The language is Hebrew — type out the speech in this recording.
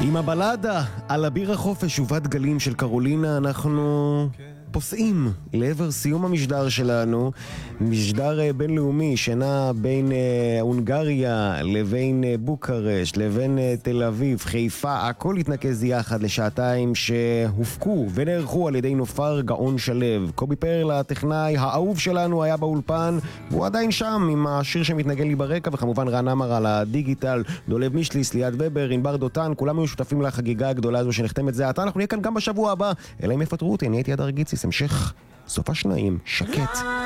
עם הבלדה על אביר החופש ובת גלים של קרולינה אנחנו פוסעים לעבר סיום המשדר שלנו, משדר בינלאומי שנע בין הונגריה לבין בוקרשט לבין תל אביב, חיפה, הכל התנקז יחד לשעתיים שהופקו ונערכו על ידי נופר גאון שלב. קובי פרל, הטכנאי האהוב שלנו, היה באולפן והוא עדיין שם עם השיר שמתנגן לי ברקע, וכמובן רן אמר על הדיגיטל, דולב מישליס, ליד ובר, ענבר דותן, כולם היו שותפים לחגיגה הגדולה הזו שנחתמת זה עתה. אנחנו נהיה כאן גם בשבוע הבא, אלא אם יפטרו אותי, אני הייתי הדר גיציס. המשך סופה שניים, שקט.